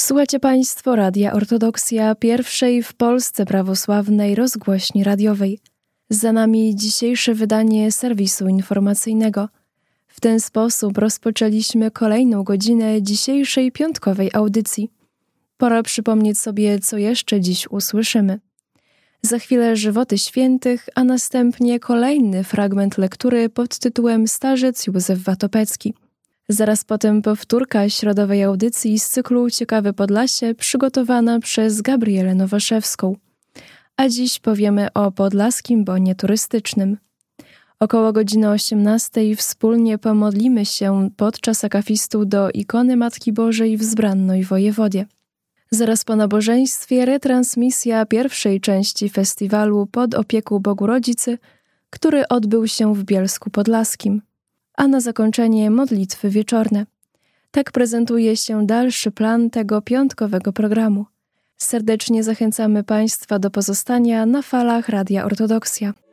Słuchacie Państwo Radia Ortodoksja, pierwszej w Polsce prawosławnej rozgłośni radiowej. Za nami dzisiejsze wydanie serwisu informacyjnego. W ten sposób rozpoczęliśmy kolejną godzinę dzisiejszej piątkowej audycji. Pora przypomnieć sobie, co jeszcze dziś usłyszymy. Za chwilę żywoty świętych, a następnie kolejny fragment lektury pod tytułem Starzec Józef Watopecki. Zaraz potem powtórka środowej audycji z cyklu Ciekawe Podlasie przygotowana przez Gabrielę Nowaszewską. A dziś powiemy o podlaskim bonie turystycznym. Około godziny 18 wspólnie pomodlimy się podczas akafistu do ikony Matki Bożej w Zbrannej Wojewodzie. Zaraz po nabożeństwie retransmisja pierwszej części festiwalu Pod opieką Bogu Rodzicy, który odbył się w Bielsku Podlaskim. A na zakończenie modlitwy wieczorne. Tak prezentuje się dalszy plan tego piątkowego programu. Serdecznie zachęcamy Państwa do pozostania na falach Radia Ortodoksja.